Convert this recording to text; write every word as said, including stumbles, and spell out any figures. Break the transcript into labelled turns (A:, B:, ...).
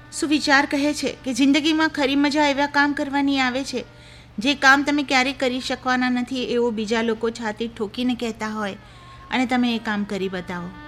A: સુવિચાર કહે છે કે જિંદગીમાં ખરી મજા એવા કામ કરવાની આવે છે જે કામ તમે ક્યારેય કરી શકવાના નથી એવું બીજા લોકો છાતી ઠોકીને કહેતા હોય અને તમે એ કામ કરી બતાવો.